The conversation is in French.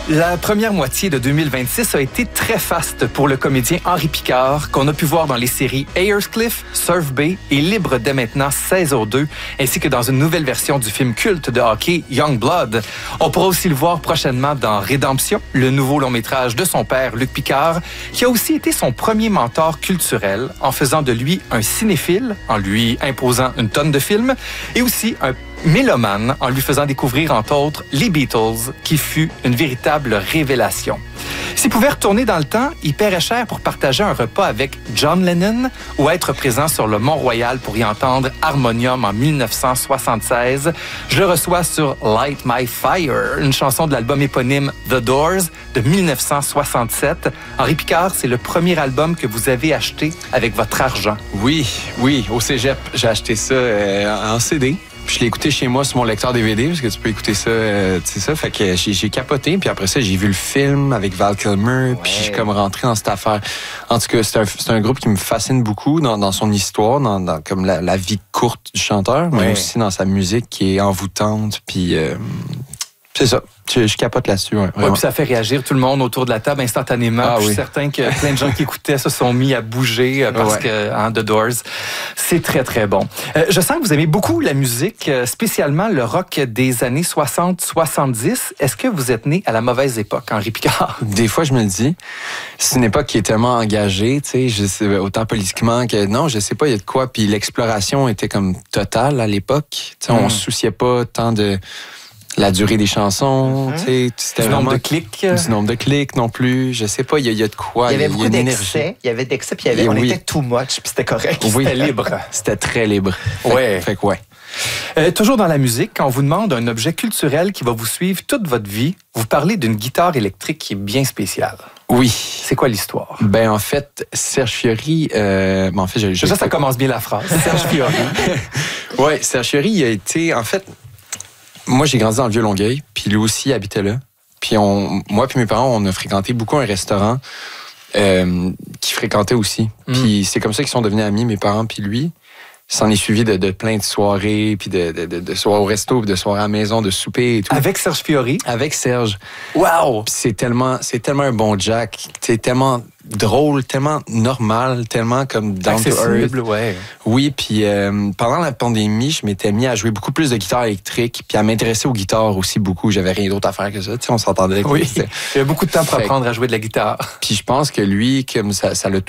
La première moitié de 2026 a été très faste pour le comédien Henri Picard, qu'on a pu voir dans les séries Ayers Cliff, Surf Bay et Libre dès maintenant 16h02, ainsi que dans une nouvelle version du film culte de hockey Young Blood. On pourra aussi le voir prochainement dans Rédemption, le nouveau long-métrage de son père Luc Picard, qui a aussi été son premier mentor culturel en faisant de lui un cinéphile, en lui imposant une tonne de films, et aussi un mélomane en lui faisant découvrir, entre autres, les Beatles, qui fut une véritable révélation. S'il pouvait retourner dans le temps, il paierait cher pour partager un repas avec John Lennon ou être présent sur le Mont-Royal pour y entendre Harmonium en 1976. Je le reçois sur Light My Fire, une chanson de l'album éponyme The Doors de 1967. Henri Picard, c'est le premier album que vous avez acheté avec votre argent. Oui, au cégep, j'ai acheté ça en CD. Puis je l'ai écouté chez moi sur mon lecteur DVD, parce que tu peux écouter ça, tu sais ça. Fait que j'ai capoté, puis après ça, j'ai vu le film avec Val Kilmer, puis je suis comme rentré dans cette affaire. En tout cas, c'est un groupe qui me fascine beaucoup dans son histoire, dans comme la vie courte du chanteur, mais aussi dans sa musique qui est envoûtante, puis c'est ça. Je capote là-dessus. Ouais, puis ça fait réagir tout le monde autour de la table instantanément. Je suis certain que plein de gens qui écoutaient se sont mis à bouger parce que The Doors, c'est très, très bon. Je sens que vous aimez beaucoup la musique, spécialement le rock des années 60-70. Est-ce que vous êtes né à la mauvaise époque, Henri Picard? Des fois, je me le dis. C'est une époque qui est tellement engagée, tu sais, autant politiquement que non, je sais pas, il y a de quoi. Puis l'exploration était comme totale à l'époque. Tu sais, on se souciait pas tant de la durée des chansons, tu sais, du nombre de clics. Du nombre de clics non plus. Je sais pas, il y a de quoi. Il y avait beaucoup d'excès. Il y avait d'excès, puis on était too much, puis c'était correct. C'était libre. C'était très libre. Fait que toujours dans la musique, quand on vous demande un objet culturel qui va vous suivre toute votre vie, vous parlez d'une guitare électrique qui est bien spéciale. Oui. C'est quoi l'histoire? Ben, en fait, Serge Fiori... en fait, ça commence bien la phrase. Serge Fiori. Oui, Serge Fiori, il a été... En fait, moi, j'ai grandi dans le Vieux-Longueuil, puis lui aussi habitait là. Puis moi puis mes parents, on a fréquenté beaucoup un restaurant qui fréquentait aussi. Puis c'est comme ça qu'ils sont devenus amis, mes parents puis lui. S'en est suivi de plein de soirées, puis de soirées au resto, puis de soirées à la maison, de souper et tout. Avec Serge Fiori? Avec Serge. Wow! Puis c'est tellement un bon Jack. C'est tellement drôle, tellement normal, tellement comme down to earth. Ouais. Oui, puis pendant la pandémie, je m'étais mis à jouer beaucoup plus de guitare électrique, puis à m'intéresser aux guitares aussi beaucoup. J'avais rien d'autre à faire que ça. Tu sais, on s'entendait. Oui. Il y a beaucoup de temps pour apprendre à jouer de la guitare. Puis je pense que lui, comme ça l'a